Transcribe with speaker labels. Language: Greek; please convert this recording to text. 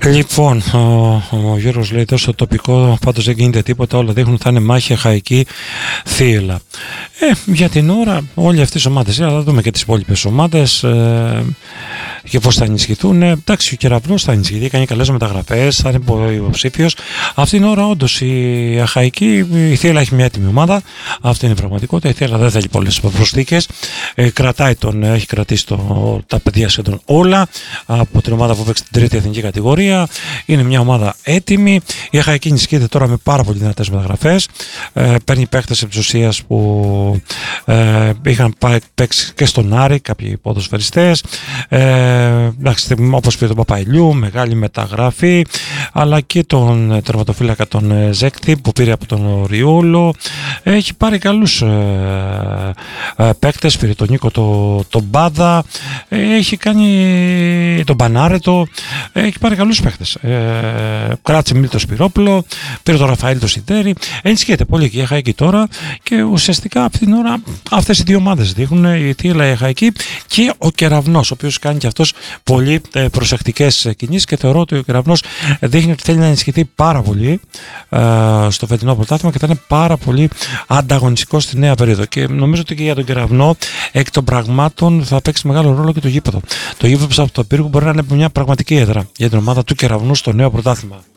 Speaker 1: Λοιπόν, ο Γιώργος λέει εδώ στο τοπικό πάντως δεν γίνεται τίποτα, όλα δείχνουν θα είναι μάχη Αχαϊκή Θύελλα. Για την ώρα όλοι αυτές οι ομάδες, θα δούμε και τις υπόλοιπες ομάδες και πώς θα ενισχυθούν. Εντάξει, ο Κεραυνός θα ενισχυθεί, κάνει καλές μεταγραφές, θα είναι υποψήφιος. Αυτή την ώρα όντως η Αχαϊκή, η Θύελλα έχει μια έτοιμη ομάδα, αυτή είναι η πραγματικότητα. Η Θύελλα δεν θέλει πολλές προσθήκες, έχει κρατήσει τα παιδιά σχεδόν όλα από την ομάδα που παίξει την τρίτη εθνική κατηγορία. Είναι μια ομάδα έτοιμη. Η Αχαϊκή ενισχύεται τώρα με πάρα πολύ δυνατές μεταγραφές. Παίρνει παίκτες επί της ουσίας που είχαν παίξει και στον Άρη, κάποιοι ποδοσφαιριστές. Όπως πει τον Παπαϊλιού, μεγάλη μεταγραφή, αλλά και τον τερματοφύλακα τον Ζέκτη που πήρε από τον Ριόλο. Έχει πάρει καλούς παίκτες, πήρε τον Νίκο τον Μπάδα, έχει κάνει τον Πανάρετο, έχει πάρει καλούς παίκτες. Κράτησε Μίλτο Σπυρόπουλο, πήρε τον Ραφαήλ το Σιτέρι, ενισχύεται πολύ και η Αχαϊκή τώρα και ουσιαστικά αυτήν την ώρα αυτές οι δύο ομάδες δείχνουν, η Θύελλα, η Αχαϊκή και ο Κεραυνός, ο οποίος κάνει και αυτός πολύ προσεκτικές κινήσεις και θεωρώ ότι ο Κεραυνός δείχνει ότι θέλει να ενισχυθεί πάρα πολύ στο φετινό πρωτάθλημα και θα είναι πάρα πολύ ανταγωνιστικό στη νέα περίοδο. Και νομίζω ότι και για τον Κεραυνό εκ των πραγμάτων θα παίξει μεγάλο ρόλο και το γήπεδο. Το γήπεδο από το Πύργο μπορεί να είναι μια πραγματική έδρα για την ομάδα του Κεραυνού στο νέο πρωτάθλημα.